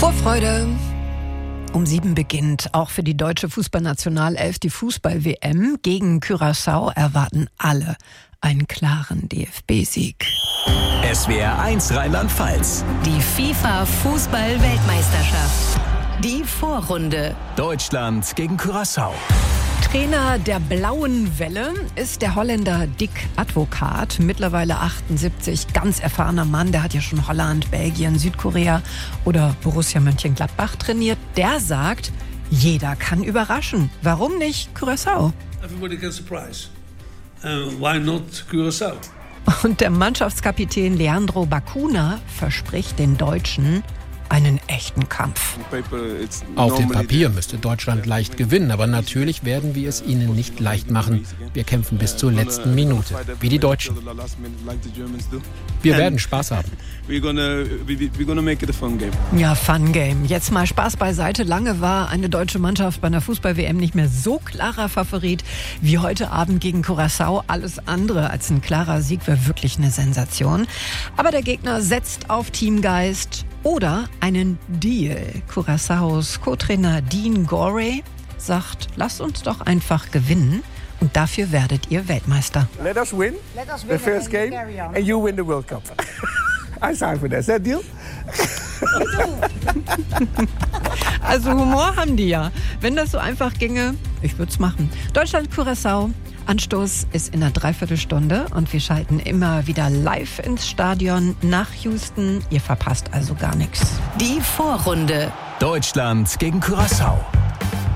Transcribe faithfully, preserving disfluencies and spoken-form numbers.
Vorfreude. Um sieben beginnt auch für die deutsche Fußballnationalelf die Fußball-W M. Gegen Curaçao erwarten alle einen klaren D F B-Sieg. S W R eins Rheinland-Pfalz. Die FIFA-Fußball-Weltmeisterschaft. Die Vorrunde. Deutschland gegen Curaçao. Trainer der Blauen Welle ist der Holländer Dick Advocaat, mittlerweile achtundsiebzig, ganz erfahrener Mann. Der hat ja schon Holland, Belgien, Südkorea oder Borussia Mönchengladbach trainiert. Der sagt, jeder kann überraschen. Warum nicht Curaçao? Everybody can surprise. Uh, why not Curaçao? Und der Mannschaftskapitän Leandro Bacuna verspricht den Deutschen einen echten Kampf. Auf dem Papier müsste Deutschland leicht gewinnen, aber natürlich werden wir es ihnen nicht leicht machen. Wir kämpfen bis zur letzten Minute, wie die Deutschen. Wir werden Spaß haben. Ja, Fun Game. Jetzt mal Spaß beiseite. Lange war eine deutsche Mannschaft bei einer Fußball-W M nicht mehr so klarer Favorit wie heute Abend gegen Curaçao. Alles andere als ein klarer Sieg wäre wirklich eine Sensation. Aber der Gegner setzt auf Teamgeist oder einen Deal. Curaçaos Co-Trainer Dean Gorey sagt, lasst uns doch einfach gewinnen und dafür werdet ihr Weltmeister. Let us win, Let us win the first game and you win the World Cup. I sign for that. Is that deal? Also Humor haben die ja. Wenn das so einfach ginge, ich würde es machen. Deutschland-Curaçao. Anstoß ist in einer Dreiviertelstunde und wir schalten immer wieder live ins Stadion nach Houston. Ihr verpasst also gar nichts. Die Vorrunde. Deutschland gegen Curaçao.